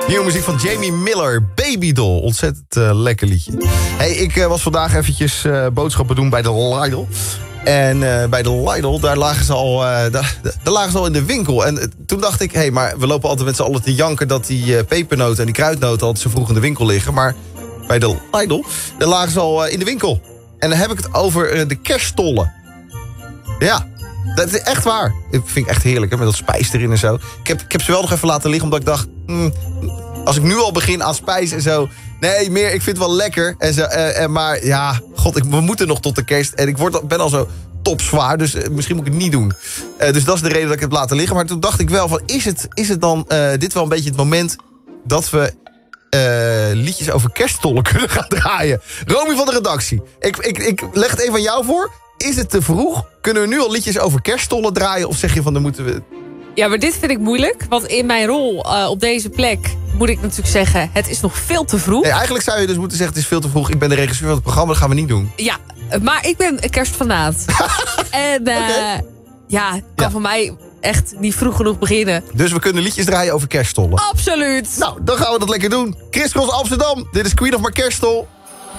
Nieuwe muziek van Jamie Miller, Baby Doll. Ontzettend lekker liedje. Hey, ik was vandaag eventjes boodschappen doen bij de Lidl. En bij de Lidl, daar lagen ze al in de winkel. En toen dacht ik, hey, maar we lopen altijd met z'n allen te janken dat die pepernoten en die kruidnoten altijd zo vroeg in de winkel liggen. Maar bij de Lidl, daar lagen ze al in de winkel. En dan heb ik het over de kerststollen. Ja, dat is echt waar. Dat vind ik echt heerlijk, hè, met dat spijs erin en zo. Ik heb ze wel nog even laten liggen, omdat ik dacht... als ik nu al begin aan spijs en zo... Nee, meer, ik vind het wel lekker. En zo, maar ja, god, we moeten nog tot de kerst. En ik ben al zo topzwaar, dus misschien moet ik het niet doen. Dus dat is de reden dat ik het heb laten liggen. Maar toen dacht ik wel van, is het dan dit wel een beetje het moment... dat we liedjes over kerststollen kunnen gaan draaien? Romy van de redactie, ik leg het even aan jou voor. Is het te vroeg? Kunnen we nu al liedjes over kerststollen draaien? Of zeg je van, dan moeten we... Ja, maar dit vind ik moeilijk. Want in mijn rol op deze plek moet ik natuurlijk zeggen... het is nog veel te vroeg. Nee, eigenlijk zou je dus moeten zeggen, het is veel te vroeg. Ik ben de regisseur van het programma, dat gaan we niet doen. Ja, maar ik ben een kerstfanaat. En kan van mij echt niet vroeg genoeg beginnen. Dus we kunnen liedjes draaien over kerststollen. Absoluut. Nou, dan gaan we dat lekker doen. Chris Cross Amsterdam, dit is Queen of My Kerststol.